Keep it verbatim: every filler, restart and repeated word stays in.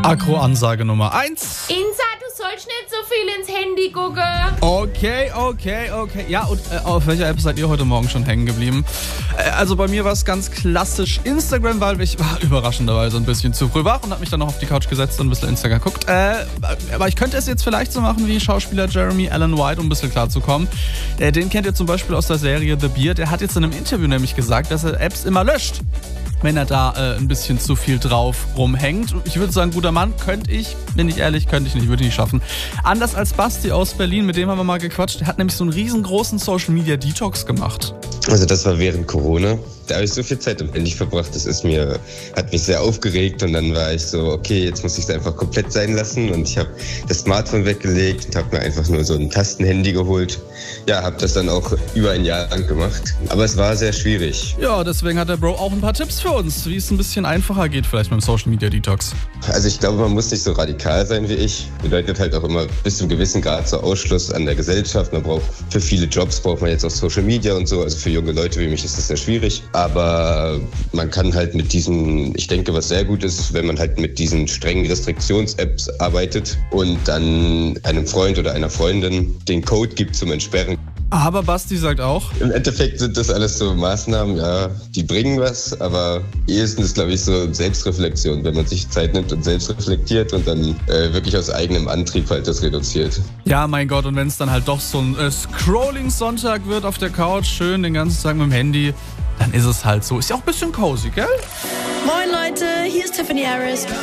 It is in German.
Agro-Ansage Nummer eins. Insa, du sollst nicht so viel ins Handy gucken. Okay, okay, okay. Ja, und äh, auf welcher App seid ihr heute Morgen schon hängen geblieben? Äh, also bei mir war es ganz klassisch Instagram, weil ich war überraschenderweise ein bisschen zu früh wach und habe mich dann noch auf die Couch gesetzt und ein bisschen Instagram geguckt. Äh, aber ich könnte es jetzt vielleicht so machen wie Schauspieler Jeremy Allen White, um ein bisschen klar zu kommen. Äh, den kennt ihr zum Beispiel aus der Serie The Beard. Der hat jetzt in einem Interview nämlich gesagt, dass er Apps immer löscht, wenn er da äh, ein bisschen zu viel drauf rumhängt. Ich würde sagen, guter Mann, könnte ich, bin ich ehrlich, könnte ich nicht, würde ich nicht schaffen. Anders als Basti aus Berlin, mit dem haben wir mal gequatscht, der hat nämlich so einen riesengroßen Social-Media-Detox gemacht. Also das war während Corona. Da habe ich so viel Zeit am Handy verbracht, das ist mir, hat mich sehr aufgeregt und dann war ich so, okay, jetzt muss ich es einfach komplett sein lassen und ich habe das Smartphone weggelegt und habe mir einfach nur so ein Tastenhandy geholt. Ja, habe das dann auch über ein Jahr lang gemacht, aber es war sehr schwierig. Ja, deswegen hat der Bro auch ein paar Tipps für uns, wie es ein bisschen einfacher geht vielleicht mit dem Social Media Detox. Also ich glaube, man muss nicht so radikal sein wie ich. Bedeutet halt auch immer bis zu einem gewissen Grad so Ausschluss an der Gesellschaft. Man braucht für viele Jobs braucht man jetzt auch Social Media und so. Also für junge Leute wie mich ist das sehr schwierig. Aber man kann halt mit diesen, ich denke, was sehr gut ist, wenn man halt mit diesen strengen Restriktions-Apps arbeitet und dann einem Freund oder einer Freundin den Code gibt zum Entsperren. Aber Basti sagt auch, im Endeffekt sind das alles so Maßnahmen, ja, die bringen was, aber ehesten ist, glaube ich, so Selbstreflexion, wenn man sich Zeit nimmt und selbst reflektiert und dann äh, wirklich aus eigenem Antrieb halt das reduziert. Ja, mein Gott, und wenn es dann halt doch so ein äh, Scrolling-Sonntag wird auf der Couch, schön den ganzen Tag mit dem Handy, dann ist es halt so. Ist ja auch ein bisschen cozy, gell? Moin Leute, hier ist Tiffany Harris.